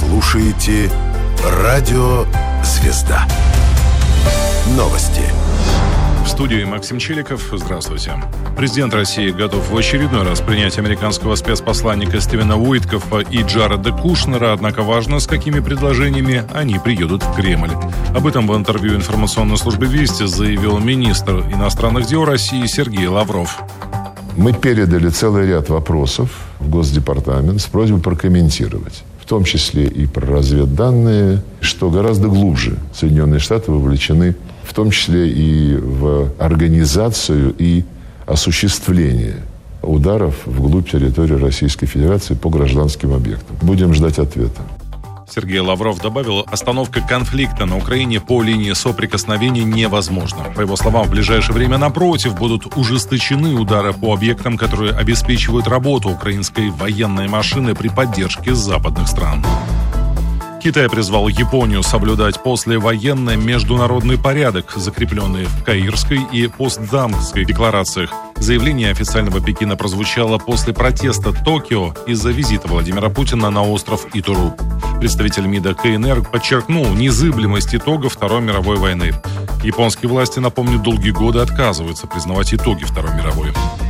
слушаете Радио «Звезда». Новости. В студии Максим Челиков. Здравствуйте. Президент России готов в очередной раз принять американского спецпосланника Стивена Уиткоффа и Джареда Кушнера, однако важно, с какими предложениями они приедут в Кремль. Об этом в интервью информационной службе «Вести» заявил министр иностранных дел России Сергей Лавров. Мы передали целый ряд вопросов в Госдепартамент с просьбой прокомментировать, в том числе и про разведданные, что гораздо глубже Соединенные Штаты вовлечены, в том числе и в организацию и осуществление ударов вглубь территории Российской Федерации по гражданским объектам. Будем ждать ответа. Сергей Лавров добавил, остановка конфликта на Украине по линии соприкосновения невозможна. По его словам, в ближайшее время, напротив, будут ужесточены удары по объектам, которые обеспечивают работу украинской военной машины при поддержке западных стран. Китай призвал Японию соблюдать послевоенный международный порядок, закрепленный в Каирской и Постдамской декларациях. Заявление официального Пекина прозвучало после протеста Токио из-за визита Владимира Путина на остров Итуру. Представитель МИДа КНР подчеркнул незыблемость итогов Второй мировой войны. Японские власти, напомню, долгие годы отказываются признавать итоги Второй мировой.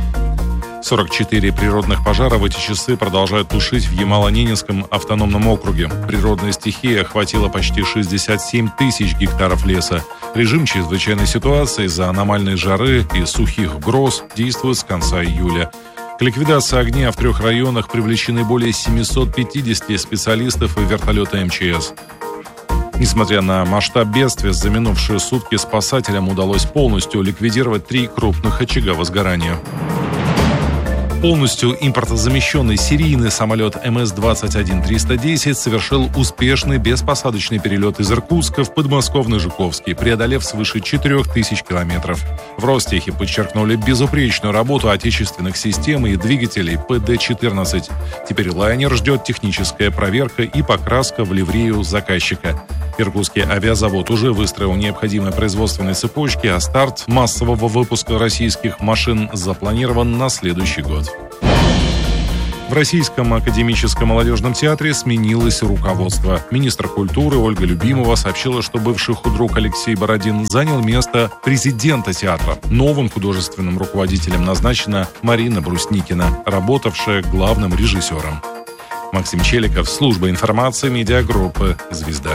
44 природных пожара в эти часы продолжают тушить в Ямало-Ненецком автономном округе. Природная стихия охватила почти 67 тысяч гектаров леса. Режим чрезвычайной ситуации из-за аномальной жары и сухих гроз действует с конца июля. К ликвидации огня в 3 районах привлечены более 750 специалистов и вертолета МЧС. Несмотря на масштаб бедствия, за минувшие сутки спасателям удалось полностью ликвидировать 3 крупных очага возгорания. Полностью импортозамещенный серийный самолет МС-21-310 совершил успешный беспосадочный перелет из Иркутска в подмосковный Жуковский, преодолев свыше 4000 километров. В Ростехе подчеркнули безупречную работу отечественных систем и двигателей ПД-14. Теперь лайнер ждет техническая проверка и покраска в ливрею заказчика. Иркутский авиазавод уже выстроил необходимые производственные цепочки, а старт массового выпуска российских машин запланирован на следующий год. В Российском академическом молодежном театре сменилось руководство. Министр культуры Ольга Любимова сообщила, что бывший худрук Алексей Бородин занял место президента театра. Новым художественным руководителем назначена Марина Брусникина, работавшая главным режиссером. Максим Челиков, служба информации медиагруппы «Звезда».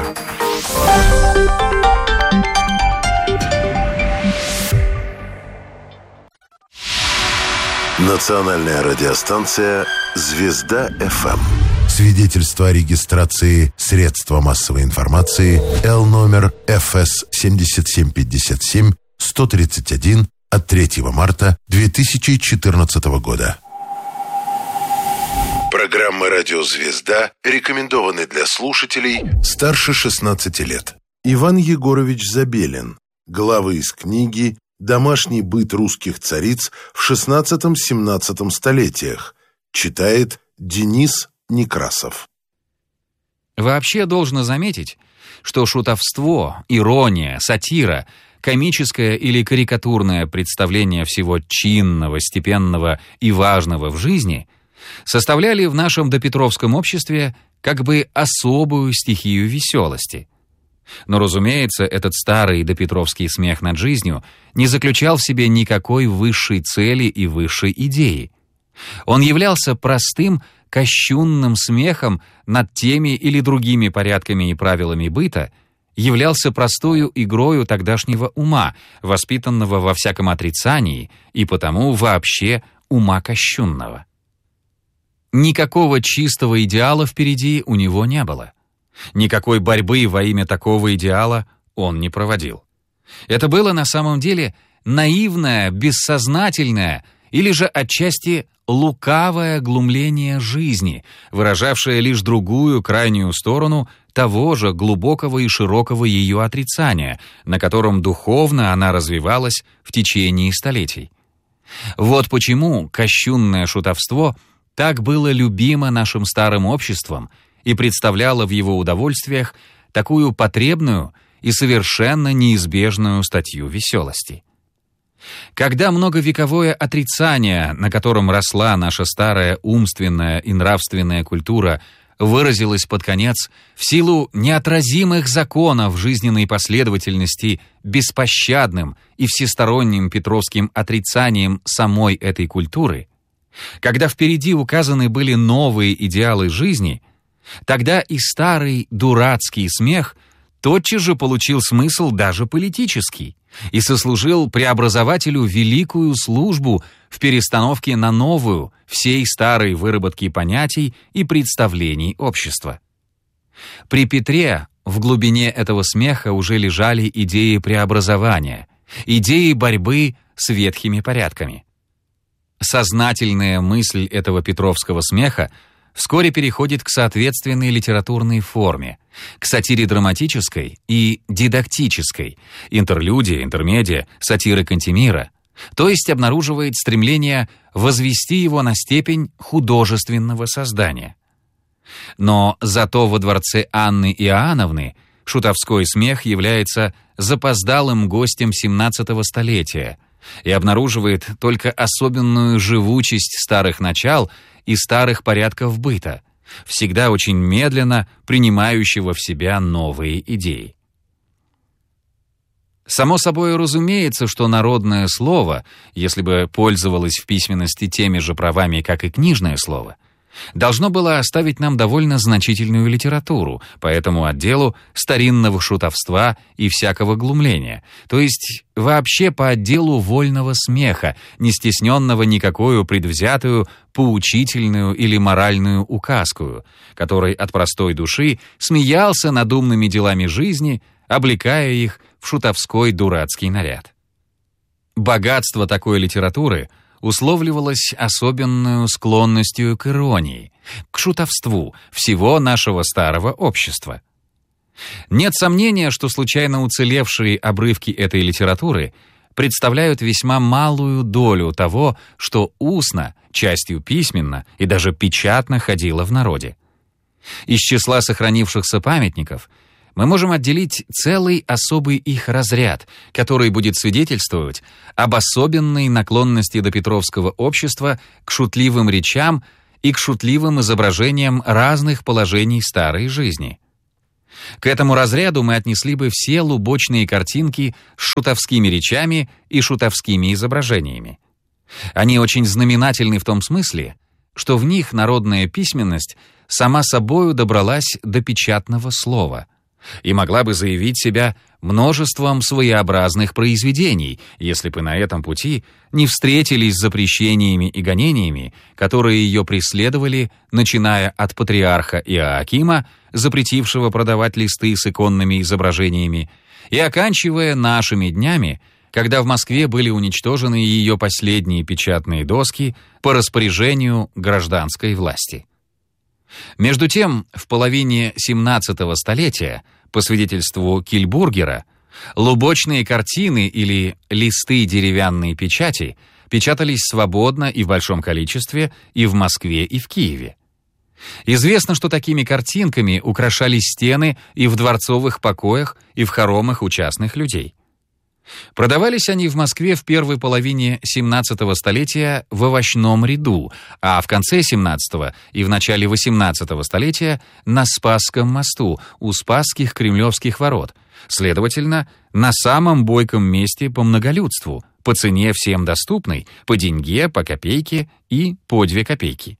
Национальная радиостанция «Звезда ФМ». Свидетельство о регистрации средства массовой информации Л-номер ФС 7757-131 от 3 марта 2014 года. Программа «Радио Звезда» рекомендованы для слушателей старше 16 лет. Иван Егорович Забелин. Главы из книги «Домашний быт русских цариц в XVI-XVII столетиях». Читает Денис Некрасов. Вообще должно заметить, что шутовство, ирония, сатира, комическое или карикатурное представление всего чинного, степенного и важного в жизни составляли в нашем допетровском обществе как бы особую стихию веселости. Но, разумеется, этот старый допетровский смех над жизнью не заключал в себе никакой высшей цели и высшей идеи. Он являлся простым, кощунным смехом над теми или другими порядками и правилами быта, являлся простою игрою тогдашнего ума, воспитанного во всяком отрицании и потому вообще ума кощунного. Никакого чистого идеала впереди у него не было. Никакой борьбы во имя такого идеала он не проводил. Это было на самом деле наивное, бессознательное или же отчасти лукавое глумление жизни, выражавшее лишь другую крайнюю сторону того же глубокого и широкого ее отрицания, на котором духовно она развивалась в течение столетий. Вот почему кощунное шутовство так было любимо нашим старым обществом и представляло в его удовольствиях такую потребную и совершенно неизбежную статью веселости. Когда многовековое отрицание, на котором росла наша старая умственная и нравственная культура, выразилось под конец в силу неотразимых законов жизненной последовательности беспощадным и всесторонним петровским отрицанием самой этой культуры, когда впереди указаны были новые идеалы жизни, тогда и старый дурацкий смех тотчас же получил смысл даже политический и сослужил преобразователю великую службу в перестановке на новую всей старой выработки понятий и представлений общества. При Петре в глубине этого смеха уже лежали идеи преобразования, идеи борьбы с ветхими порядками. Сознательная мысль этого петровского смеха вскоре переходит к соответственной литературной форме, к сатире драматической и дидактической, интерлюдия, интермедия, сатиры Кантемира, то есть обнаруживает стремление возвести его на степень художественного создания. Но зато во дворце Анны Иоанновны шутовской смех является запоздалым гостем XVII столетия и обнаруживает только особенную живучесть старых начал и старых порядков быта, всегда очень медленно принимающего в себя новые идеи. Само собой разумеется, что народное слово, если бы пользовалось в письменности теми же правами, как и книжное слово, должно было оставить нам довольно значительную литературу по этому отделу старинного шутовства и всякого глумления, то есть вообще по отделу вольного смеха, не стесненного никакою предвзятую, поучительную или моральную указкую, который от простой души смеялся над умными делами жизни, облекая их в шутовской дурацкий наряд. Богатство такой литературы условливалось особенную склонностью к иронии, к шутовству всего нашего старого общества. Нет сомнения, что случайно уцелевшие обрывки этой литературы представляют весьма малую долю того, что устно, частью письменно и даже печатно ходило в народе. Из числа сохранившихся памятников мы можем отделить целый особый их разряд, который будет свидетельствовать об особенной наклонности допетровского общества к шутливым речам и к шутливым изображениям разных положений старой жизни. К этому разряду мы отнесли бы все лубочные картинки с шутовскими речами и шутовскими изображениями. Они очень знаменательны в том смысле, что в них народная письменность сама собою добралась до печатного слова и могла бы заявить себя множеством своеобразных произведений, если бы на этом пути не встретились с запрещениями и гонениями, которые ее преследовали, начиная от патриарха Иоакима, запретившего продавать листы с иконными изображениями, и оканчивая нашими днями, когда в Москве были уничтожены ее последние печатные доски по распоряжению гражданской власти. Между тем, в половине XVII столетия, по свидетельству Кильбургера, лубочные картины или листы деревянной печати печатались свободно и в большом количестве и в Москве, и в Киеве. Известно, что такими картинками украшались стены и в дворцовых покоях, и в хоромах у частных людей. Продавались они в Москве в первой половине XVII столетия в овощном ряду, а в конце XVII и в начале XVIII столетия на Спасском мосту у Спасских Кремлевских ворот, следовательно, на самом бойком месте по многолюдству, по цене всем доступной, по деньге, по копейке и по 2 копейки.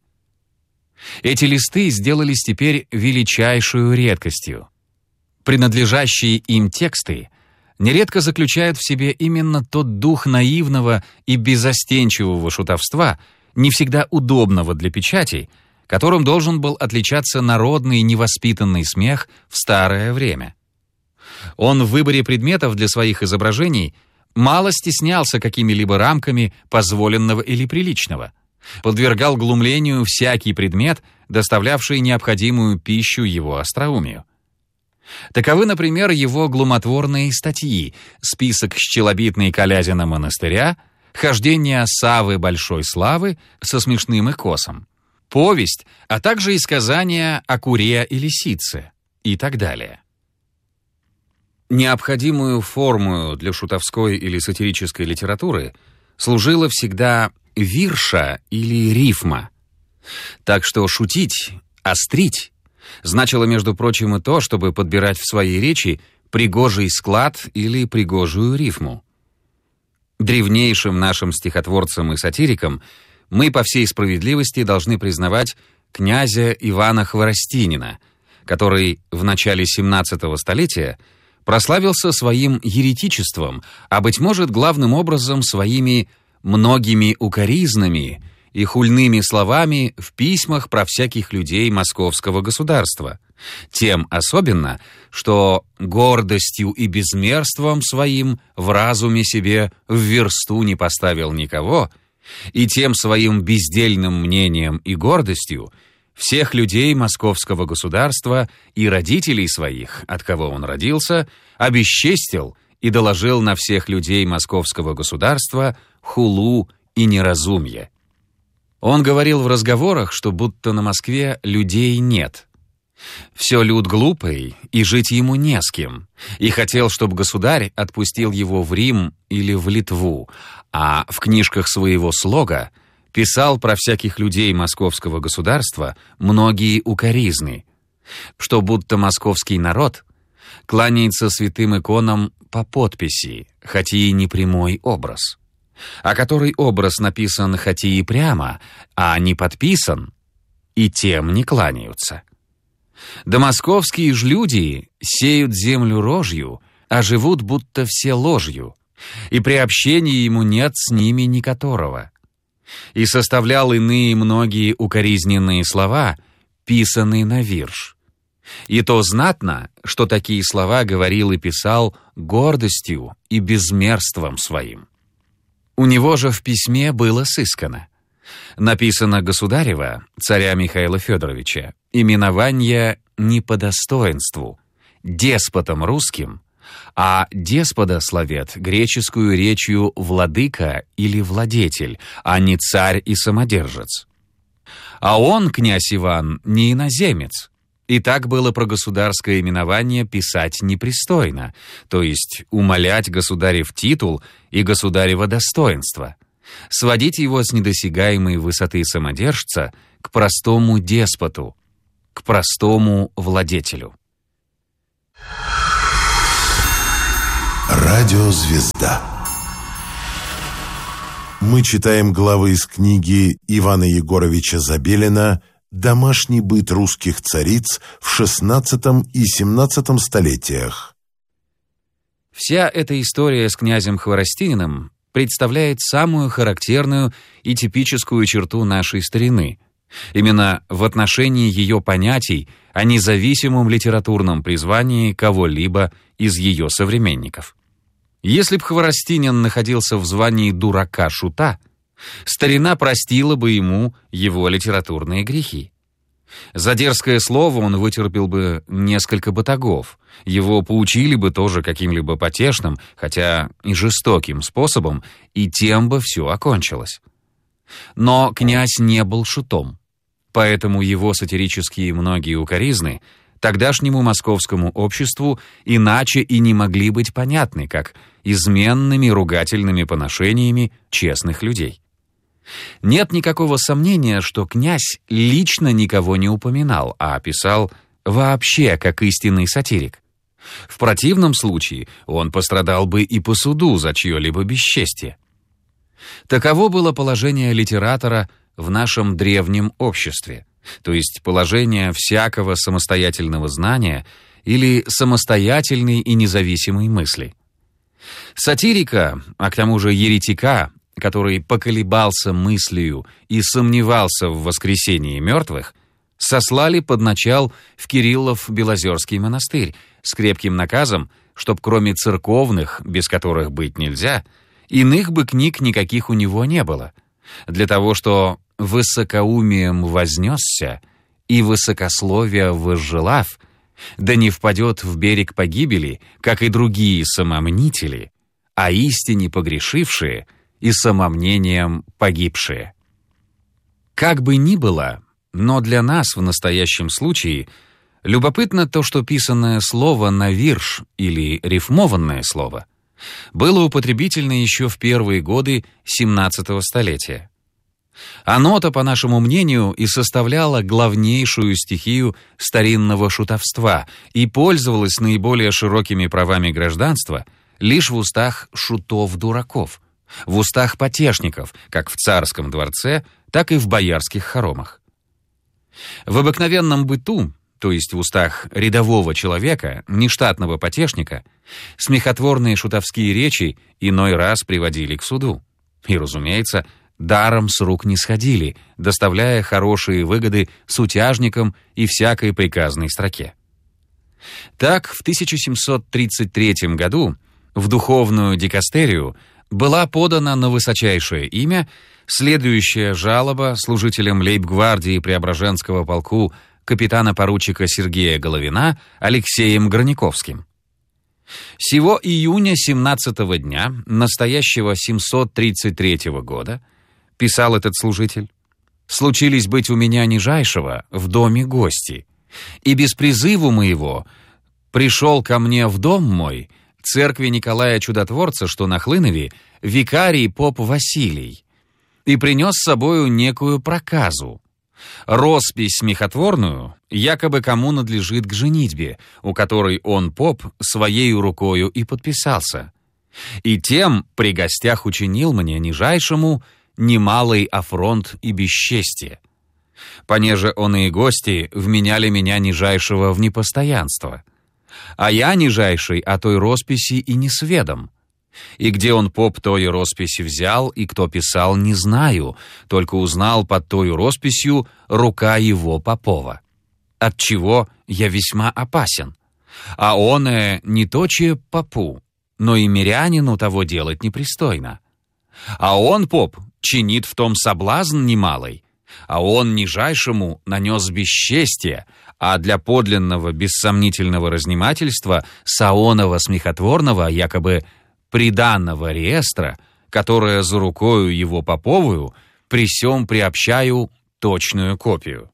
Эти листы сделались теперь величайшую редкостью. Принадлежащие им тексты нередко заключают в себе именно тот дух наивного и беззастенчивого шутовства, не всегда удобного для печати, которым должен был отличаться народный невоспитанный смех в старое время. Он в выборе предметов для своих изображений мало стеснялся какими-либо рамками позволенного или приличного, подвергал глумлению всякий предмет, доставлявший необходимую пищу его остроумию. Таковы, например, его глумотворные статьи, список щелобитной Колязина монастыря, хождение Саввы Большой Славы со смешным икосом, повесть, а также и сказания о куре и лисице и так далее. Необходимую форму для шутовской или сатирической литературы служила всегда вирша или рифма. Так что шутить, острить Значило, между прочим, и то, чтобы подбирать в своей речи пригожий склад или пригожую рифму. Древнейшим нашим стихотворцам и сатирикам мы по всей справедливости должны признавать князя Ивана Хворостинина, который в начале 17-го столетия прославился своим еретичеством, а, быть может, главным образом своими многими укоризнами и хульными словами в письмах про всяких людей московского государства. Тем особенно, что гордостью и безмерством своим в разуме себе в версту не поставил никого, и тем своим бездельным мнением и гордостью всех людей московского государства и родителей своих, от кого он родился, обесчестил и доложил на всех людей московского государства хулу и неразумье. Он говорил в разговорах, что будто на Москве людей нет. Все люд глупый, и жить ему не с кем, и хотел, чтобы государь отпустил его в Рим или в Литву, а в книжках своего слога писал про всяких людей московского государства многие укоризны, что будто московский народ кланяется святым иконам по подписи, хотя и не прямой образ, а который образ написан хотя и прямо, а не подписан, и тем не кланяются. Да московские ж люди сеют землю рожью, а живут будто все ложью, и при общении ему нет с ними никоторого. И составлял иные многие укоризненные слова, писанные на вирш. И то знатно, что такие слова говорил и писал гордостью и безмерством своим. У него же в письме было сыскано. Написано государева, царя Михаила Федоровича, именование не по достоинству, деспотом русским, а деспода словет греческую речью владыка или владетель, а не царь и самодержец. А он, князь Иван, не иноземец. И так было про государское именование писать непристойно, то есть умалять государев титул и государево достоинство, сводить его с недосягаемой высоты самодержца к простому деспоту, к простому владетелю. Радиозвезда. Мы читаем главы из книги Ивана Егоровича Забелина «Домашний быт русских цариц в XVI и XVII столетиях». Вся эта история с князем Хворостининым представляет самую характерную и типическую черту нашей старины, именно в отношении ее понятий о независимом литературном призвании кого-либо из ее современников. Если б Хворостинин находился в звании дурака-шута, старина простила бы ему его литературные грехи. За дерзкое слово он вытерпел бы несколько батагов, его поучили бы тоже каким-либо потешным, хотя и жестоким способом, и тем бы все окончилось. Но князь не был шутом, поэтому его сатирические многие укоризны тогдашнему московскому обществу иначе и не могли быть понятны, как изменными ругательными поношениями честных людей. Нет никакого сомнения, что князь лично никого не упоминал, а писал вообще как истинный сатирик. В противном случае он пострадал бы и по суду за чье-либо бесчестие. Таково было положение литератора в нашем древнем обществе, то есть положение всякого самостоятельного знания или самостоятельной и независимой мысли. Сатирика, а к тому же еретика, который поколебался мыслью и сомневался в воскресении мертвых, сослали под начал в Кириллов-Белозерский монастырь с крепким наказом, чтоб кроме церковных, без которых быть нельзя, иных бы книг никаких у него не было, для того, что высокоумием вознесся и высокословие возжелав, да не впадет в берег погибели, как и другие самомнители, а истине погрешившие и самомнением погибшие. Как бы ни было, но для нас в настоящем случае любопытно то, что писанное слово на вирш или рифмованное слово было употребительно еще в первые годы XVII столетия. Оно-то, по нашему мнению, и составляло главнейшую стихию старинного шутовства и пользовалось наиболее широкими правами гражданства лишь в устах шутов-дураков, в устах потешников, как в царском дворце, так и в боярских хоромах. В обыкновенном быту, то есть в устах рядового человека, нештатного потешника, смехотворные шутовские речи иной раз приводили к суду. И, разумеется, даром с рук не сходили, доставляя хорошие выгоды сутяжникам и всякой приказной строке. Так, в 1733 году в духовную дикастерию была подана на высочайшее имя следующая жалоба служителям лейб-гвардии Преображенского полку капитана-поручика Сергея Головина Алексеем Горняковским. Сего июня 17-го дня настоящего 733 года, писал этот служитель, случились быть у меня нижайшего в доме гости, и без призыву моего пришел ко мне в дом мой церкви Николая Чудотворца, что на Хлынове, викарий поп Василий, и принес с собою некую проказу, роспись смехотворную, якобы кому надлежит к женитьбе, у которой он, поп, своею рукою и подписался, и тем при гостях учинил мне нижайшему немалый афронт и бесчестие. Понеже он и гости вменяли меня нижайшего в непостоянство, а я нижайший о той росписи и не сведом. И где он, поп, той росписи взял, и кто писал, не знаю, только узнал под той росписью рука его попова. Отчего я весьма опасен. А он не точе попу, но и мирянину того делать непристойно. А он, поп, чинит в том соблазн немалый, а он нижайшему нанес бесчестие, а для подлинного бессомнительного разнимательства саонова смехотворного, якобы приданного реестра, которое за рукою его поповую, при сём приобщаю точную копию.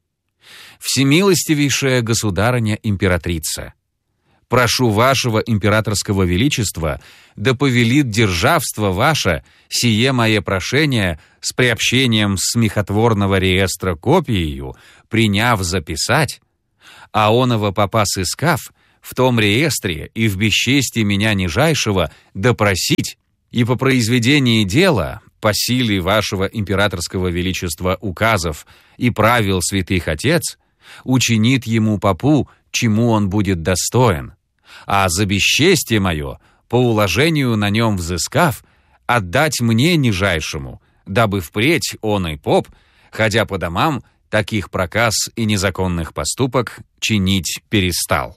Всемилостивейшая государыня-императрица, прошу вашего императорского величества, да повелит державство ваше сие мое прошение с приобщением смехотворного реестра копиею, приняв записать, а оного попа сыскав, в том реестре и в бесчестии меня нижайшего допросить и по произведении дела, по силе вашего императорского величества указов и правил святых отец, учинит ему попу, чему он будет достоин, а за бесчестие мое, по уложению на нем взыскав, отдать мне нижайшему, дабы впредь он и поп, ходя по домам, таких проказ и незаконных поступок чинить перестал.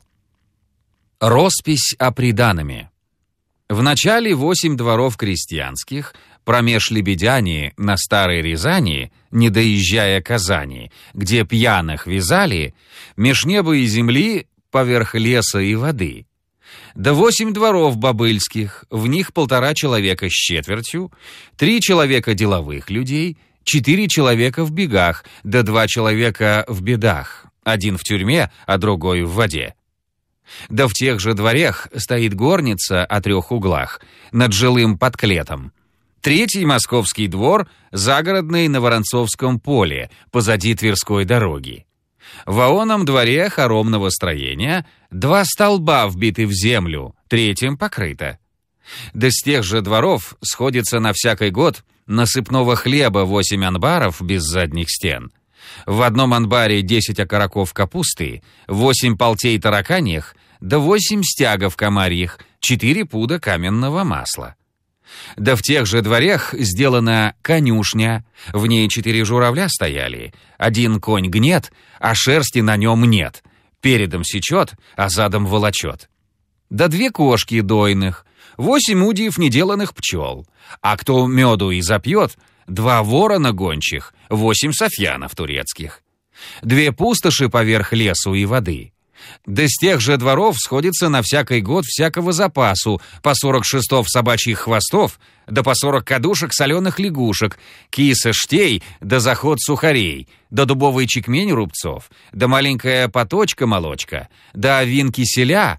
Роспись о придаными. В начале 8 дворов крестьянских, промеж Лебедяне на Старой Рязани, не доезжая Казани, где пьяных вязали, меж неба и земли, поверх леса и воды. Да 8 дворов бобыльских, в них 1,5 человека с четвертью, 3 человека деловых людей, 4 человека в бегах, да 2 человека в бедах, один в тюрьме, а другой в воде. Да в тех же дворях стоит горница о 3 углах, над жилым подклетом. 3-й московский двор, загородный на Воронцовском поле, позади Тверской дороги. В оном дворе хоромного строения 2 столба вбиты в землю, 3-м покрыто. Да с тех же дворов сходится на всякий год насыпного хлеба 8 анбаров без задних стен. В одном анбаре 10 окороков капусты, 8 полтей тараканьих, да 8 стягов комарьих, 4 пуда каменного масла. Да в тех же дворях сделана конюшня, в ней 4 журавля стояли, 1 конь гнет, а шерсти на нем нет, передом сечет, а задом волочет. Да 2 кошки дойных, 8 удиев неделанных пчел, а кто меду и запьет, 2 ворона гончих, 8 софьянов турецких, 2 пустоши поверх лесу и воды. Да с тех же дворов сходится на всякий год всякого запасу, по 40 шестов собачьих хвостов, да по 40 кадушек соленых лягушек, киса штей, да заход сухарей, да дубовый чекмень рубцов, да маленькая поточка молочка, да овин киселя,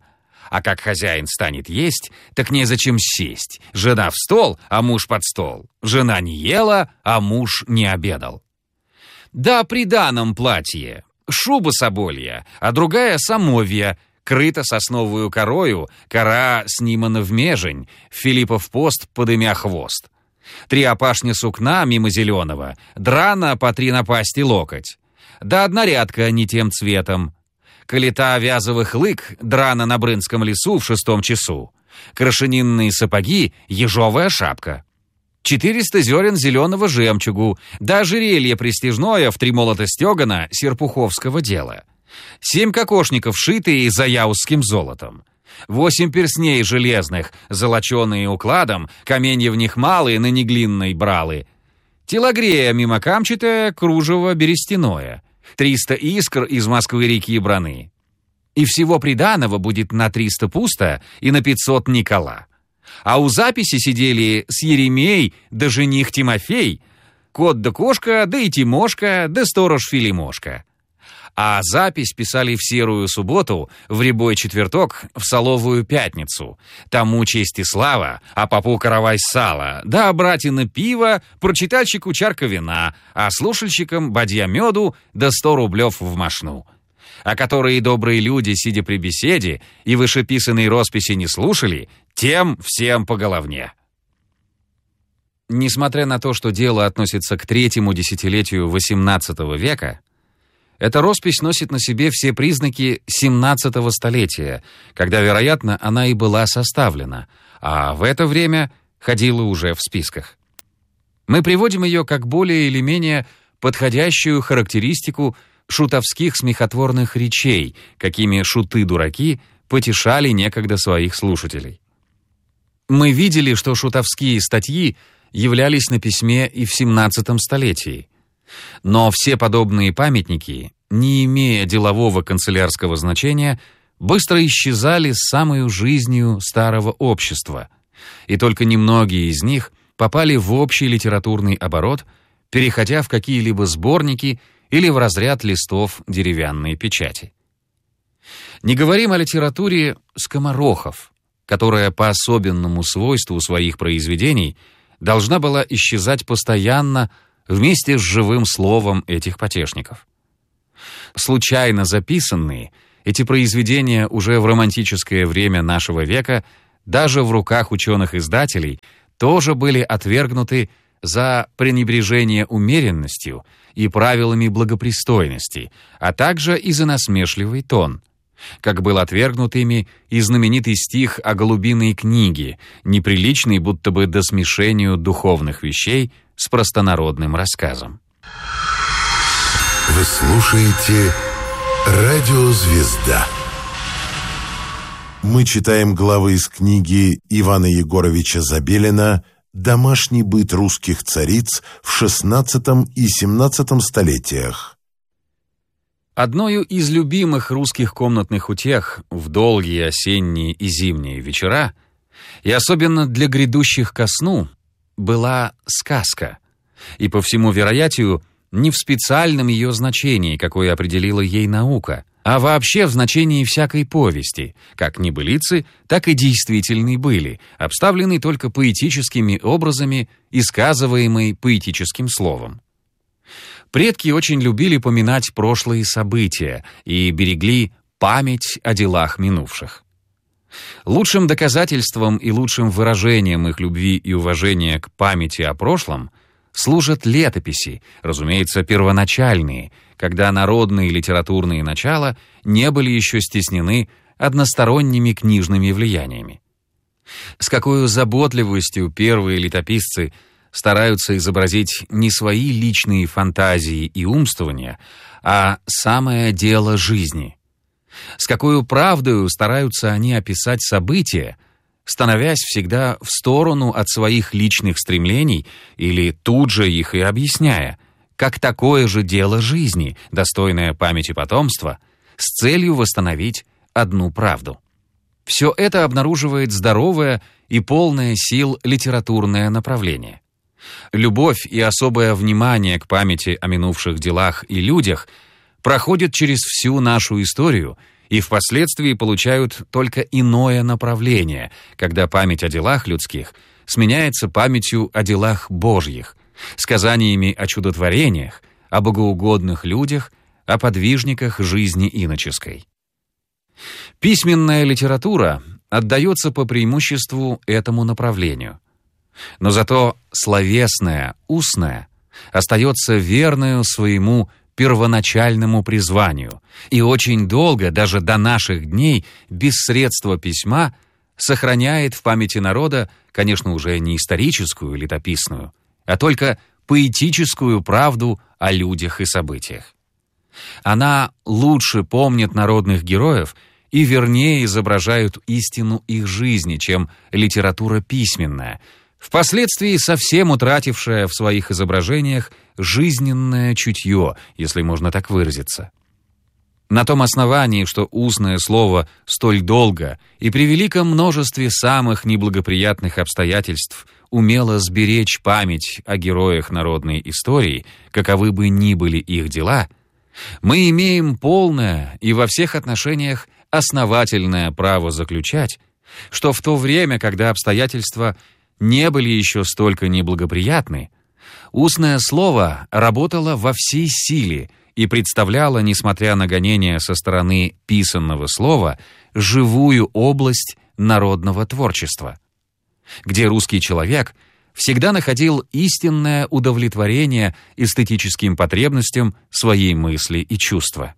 А как хозяин станет есть, так незачем сесть. Жена в стол, а муж под стол. Жена не ела, а муж не обедал. Да при данном платье шуба соболья, а другая самовья, крыта сосновую корою, кора снимана в межень, Филиппов пост подымя хвост. 3 опашня сукна мимо зеленого, драна по 3 напасти локоть. Да одна рядка не тем цветом. Калита вязовых лык, драна на Брынском лесу в 6 часу. Крашенинные сапоги, ежовая шапка. 400 зерен зеленого жемчугу, да ожерелье престижное в 3 молота стегана серпуховского дела. 7 кокошников, шитые заяузским золотом. 8 перстней железных, золоченые укладом, каменья в них малые, на неглинной бралы. Телогрея мимокамчатая, кружево берестяное. 300 искр из Москвы-реки браны. И всего приданого будет на 300 пусто и на 500 Никола. А у записи сидели с Еремей да жених Тимофей, кот да кошка, да и Тимошка, да сторож Филимошка. А запись писали в серую субботу, в рябой четверток, в соловую пятницу. Тому честь и слава, а попу каравай сала, да братина пива, прочитальщику чарка вина, а слушальщикам бадья меду, да 100 рублев в мошну. А которые добрые люди, сидя при беседе, и вышеписанной росписи не слушали, тем всем по головне. Несмотря на то, что дело относится к 3-му десятилетию XVIII века, эта роспись носит на себе все признаки 17-го столетия, когда, вероятно, она и была составлена, а в это время ходила уже в списках. Мы приводим ее как более или менее подходящую характеристику шутовских смехотворных речей, какими шуты-дураки потешали некогда своих слушателей. Мы видели, что шутовские статьи являлись на письме и в 17 столетии. Но все подобные памятники, не имея делового канцелярского значения, быстро исчезали с самой жизнью старого общества, и только немногие из них попали в общий литературный оборот, переходя в какие-либо сборники или в разряд листов деревянной печати. Не говорим о литературе скоморохов, которая по особенному свойству своих произведений должна была исчезать постоянно вместе с живым словом этих потешников. Случайно записанные, эти произведения уже в романтическое время нашего века, даже в руках ученых-издателей, тоже были отвергнуты за пренебрежение умеренностью и правилами благопристойности, а также и за насмешливый тон, как был отвергнут ими и знаменитый стих о голубиной книге, неприличный будто бы до смешению духовных вещей с простонародным рассказом. Вы слушаете «Радио Звезда». Мы читаем главы из книги Ивана Егоровича Забелина «Домашний быт русских цариц в XVI и XVII столетиях». Одною из любимых русских комнатных утех в долгие осенние и зимние вечера, и особенно для грядущих ко сну, была сказка, и по всему вероятию не в специальном ее значении, какое определила ей наука, а вообще в значении всякой повести, как небылицы, так и действительной были, обставленной только поэтическими образами и сказываемой поэтическим словом. Предки очень любили поминать прошлые события и берегли память о делах минувших. Лучшим доказательством и лучшим выражением их любви и уважения к памяти о прошлом служат летописи, разумеется, первоначальные, когда народные литературные начала не были еще стеснены односторонними книжными влияниями. С какой заботливостью первые летописцы стараются изобразить не свои личные фантазии и умствования, а самое дело жизни. С какой правдою стараются они описать события, становясь всегда в сторону от своих личных стремлений или тут же их и объясняя, как такое же дело жизни, достойное памяти потомства, с целью восстановить одну правду. Все это обнаруживает здоровое и полное сил литературное направление. Любовь и особое внимание к памяти о минувших делах и людях проходят через всю нашу историю и впоследствии получают только иное направление, когда память о делах людских сменяется памятью о делах Божьих, сказаниями о чудотворениях, о богоугодных людях, о подвижниках жизни иноческой. Письменная литература отдается по преимуществу этому направлению. Но зато словесная, устная остается верною своему первоначальному призванию и очень долго, даже до наших дней, без средства письма, сохраняет в памяти народа, конечно, уже не историческую летописную, а только поэтическую правду о людях и событиях. Она лучше помнит народных героев и вернее изображают истину их жизни, чем литература письменная, впоследствии совсем утратившая в своих изображениях жизненное чутье, если можно так выразиться. На том основании, что устное слово столь долго и при великом множестве самых неблагоприятных обстоятельств умело сберечь память о героях народной истории, каковы бы ни были их дела, мы имеем полное и во всех отношениях основательное право заключать, что в то время, когда обстоятельства не были еще столько неблагоприятны, устное слово работало во всей силе и представляло, несмотря на гонения со стороны писанного слова, живую область народного творчества, где русский человек всегда находил истинное удовлетворение эстетическим потребностям своей мысли и чувства.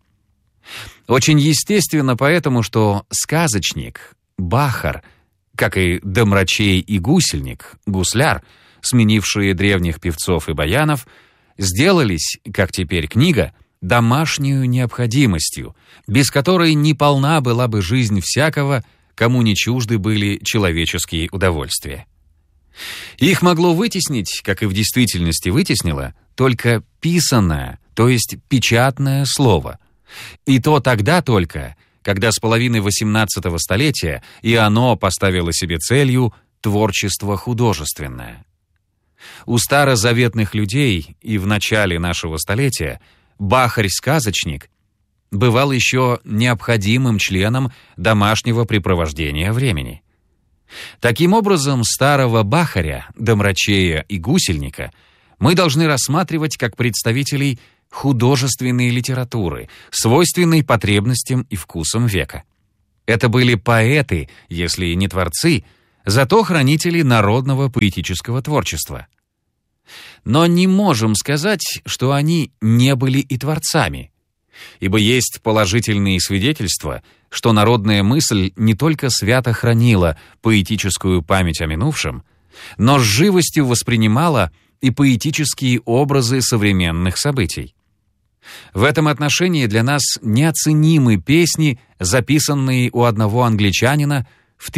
Очень естественно поэтому, что сказочник, бахар, как и домрачей и гусельник, гусляр, сменившие древних певцов и баянов, сделались, как теперь книга, домашнюю необходимостью, без которой не полна была бы жизнь всякого, кому не чужды были человеческие удовольствия. Их могло вытеснить, как и в действительности вытеснило, только писанное, то есть печатное слово. И то тогда только, когда с половины XVIII столетия и оно поставило себе целью творчество художественное. У старозаветных людей и в начале нашего столетия бахарь-сказочник бывал еще необходимым членом домашнего препровождения времени. Таким образом, старого бахаря, домрачея и гусельника мы должны рассматривать как представителей художественной литературы, свойственной потребностям и вкусам века. Это были поэты, если и не творцы, зато хранители народного поэтического творчества. Но не можем сказать, что они не были и творцами, ибо есть положительные свидетельства, что народная мысль не только свято хранила поэтическую память о минувшем, но с живостью воспринимала и поэтические образы современных событий. В этом отношении для нас неоценимы песни, записанные у одного англичанина в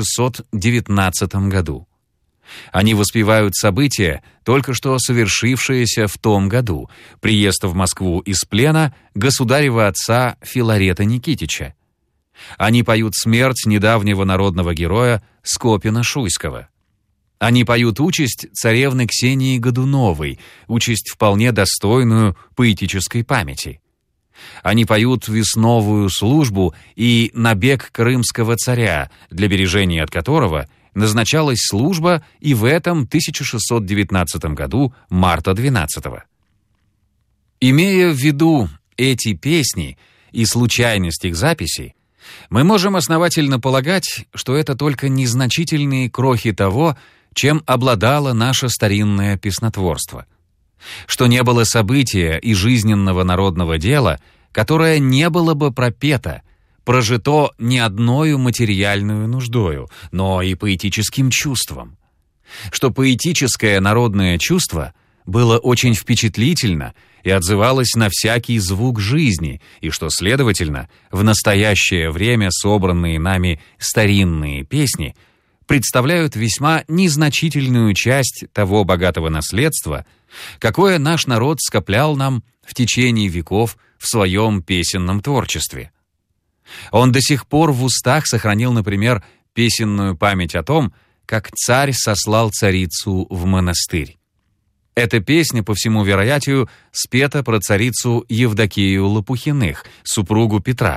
1619 году. Они воспевают события, только что совершившиеся в том году, приезд в Москву из плена государева отца Филарета Никитича. Они поют смерть недавнего народного героя Скопина-Шуйского. Они поют участь царевны Ксении Годуновой, участь вполне достойную поэтической памяти. Они поют весновую службу и набег крымского царя, для бережения от которого назначалась служба и в этом 1619 году, марта 12-го. Имея в виду эти песни и случайность их записи, мы можем основательно полагать, что это только незначительные крохи того, чем обладало наше старинное песнотворство. Что не было события и жизненного народного дела, которое не было бы пропето, прожито не одною материальную нуждою, но и поэтическим чувством. Что поэтическое народное чувство было очень впечатлительно и отзывалось на всякий звук жизни, и что, следовательно, в настоящее время собранные нами старинные песни представляют весьма незначительную часть того богатого наследства, какое наш народ скоплял нам в течение веков в своем песенном творчестве. Он до сих пор в устах сохранил, например, песенную память о том, как царь сослал царицу в монастырь. Эта песня, по всему вероятию, спета про царицу Евдокию Лопухиных, супругу Петра.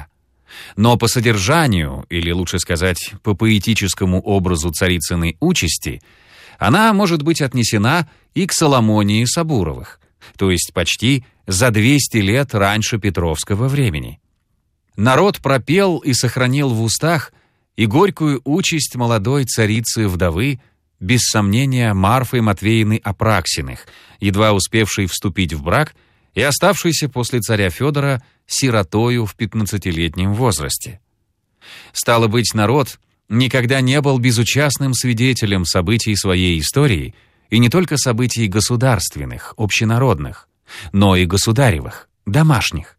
Но по содержанию, или лучше сказать, по поэтическому образу царицыной участи, она может быть отнесена и к Соломонии Сабуровых, то есть почти за 200 лет раньше Петровского времени. Народ пропел и сохранил в устах и горькую участь молодой царицы-вдовы, без сомнения Марфы Матвеевны Апраксиных, едва успевшей вступить в брак и оставшейся после царя Федора сиротою в 15-летнем возрасте. Стало быть, народ никогда не был безучастным свидетелем событий своей истории, и не только событий государственных, общенародных, но и государевых, домашних.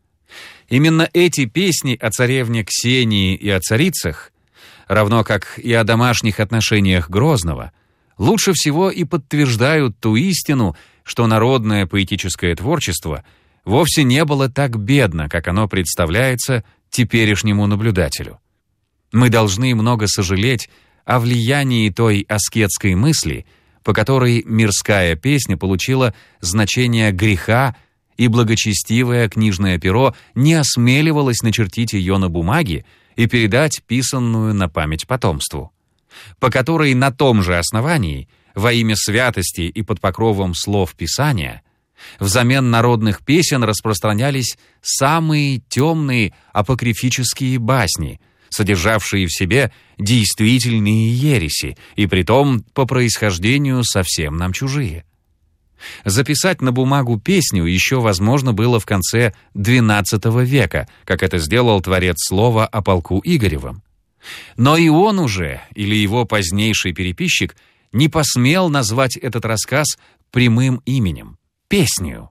Именно эти песни о царевне Ксении и о царицах, равно как и о домашних отношениях Грозного, лучше всего и подтверждают ту истину, что народное поэтическое творчество вовсе не было так бедно, как оно представляется теперешнему наблюдателю. Мы должны много сожалеть о влиянии той аскетской мысли, по которой мирская песня получила значение греха, и благочестивое книжное перо не осмеливалось начертить ее на бумаге и передать писанную на память потомству, по которой на том же основании, во имя святости и под покровом слов Писания, взамен народных песен распространялись самые темные апокрифические басни, содержавшие в себе действительные ереси, и притом по происхождению совсем нам чужие. Записать на бумагу песню еще возможно было в конце XII века, как это сделал творец слова о полку Игоревом. Но и он уже, или его позднейший переписчик, не посмел назвать этот рассказ прямым именем — песнею.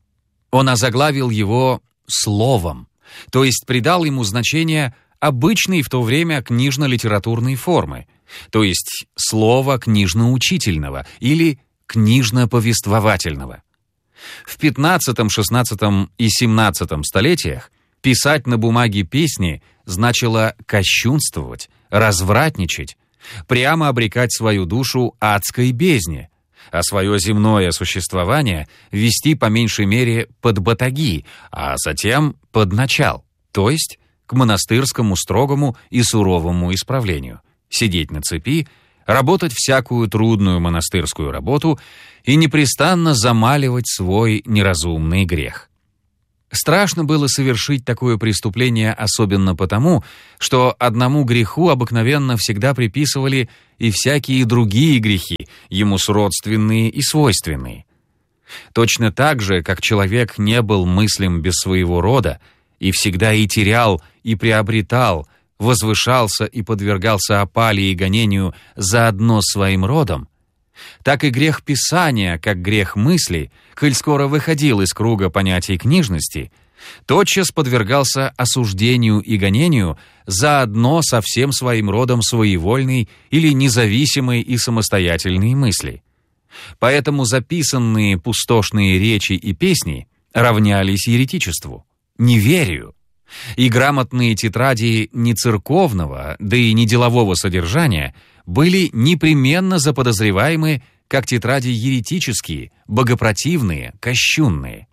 Он озаглавил его «словом», то есть придал ему значение обычной в то время книжно-литературной формы, то есть слова книжно-учительного или книжно-повествовательного. В XV, XVI и XVII столетиях писать на бумаге песни значило кощунствовать, развратничать, прямо обрекать свою душу адской бездне, а свое земное существование вести по меньшей мере под батаги, а затем под начал, то есть к монастырскому строгому и суровому исправлению, сидеть на цепи, работать всякую трудную монастырскую работу и непрестанно замаливать свой неразумный грех. Страшно было совершить такое преступление особенно потому, что одному греху обыкновенно всегда приписывали и всякие другие грехи, ему сродственные и свойственные. Точно так же, как человек не был мыслим без своего рода, и всегда и терял, и приобретал, возвышался и подвергался опале и гонению заодно своим родом, так и грех писания, как грех мысли, коль скоро выходил из круга понятий книжности, тотчас подвергался осуждению и гонению заодно со всем своим родом своевольной или независимой и самостоятельной мысли. Поэтому записанные пустошные речи и песни равнялись еретичеству, неверию, и грамотные тетради не церковного, да и не делового содержания были непременно заподозреваемы как тетради еретические, богопротивные, кощунные.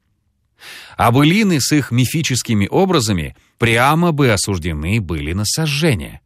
А былины с их мифическими образами прямо бы осуждены были на сожжение.